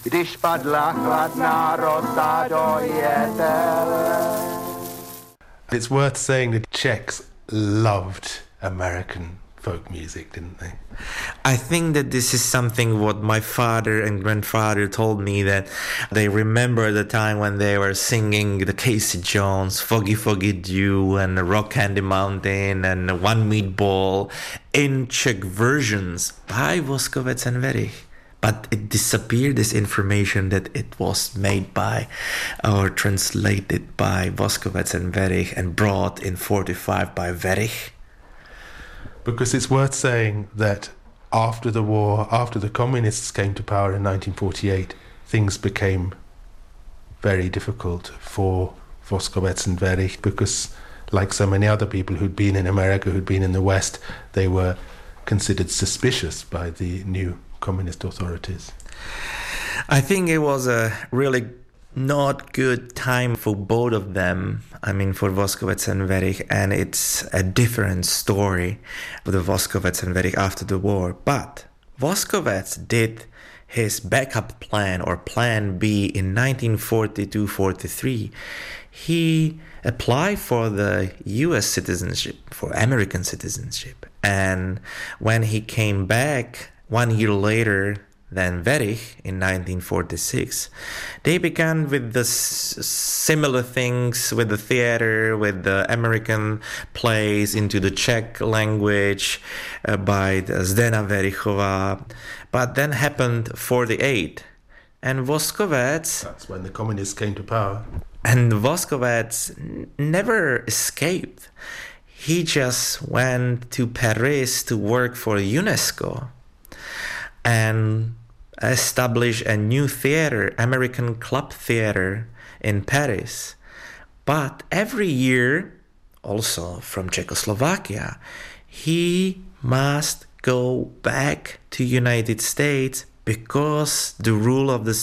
když padla chladná rosa do jetel. It's worth saying that Czechs loved American folk music, didn't they? I think that this is something what my father and grandfather told me, that they remember the time when they were singing the Casey Jones, Foggy Foggy Dew, and Rock Candy Mountain, and One Meatball in Czech versions by Voskovec and Verich. But it disappeared, this information, that it was made by or translated by Voskovec and Verich and brought in 45 by Verich. Because it's worth saying that after the war, after the communists came to power in 1948, things became very difficult for Voskovec and Verich, because like so many other people who'd been in America, who'd been in the West, they were considered suspicious by the new communist authorities. I think it was a really not good time for both of them. I mean, for Voskovec and Verich, and it's a different story for the Voskovec and Verich after the war. But Voskovec did his backup plan, or plan B, in 1942-43. He applied for the US citizenship, for American citizenship. And when he came back 1 year later than Verich in 1946, they began with the similar things with the theater, with the American plays into the Czech language by Zdena Verichova. But then happened 48, and Voskovec... That's when the communists came to power. And Voskovec never escaped. He just went to Paris to work for UNESCO and establish a new theater, American Club Theater in Paris. But every year, also from Czechoslovakia, he must go back to United States because the rule of the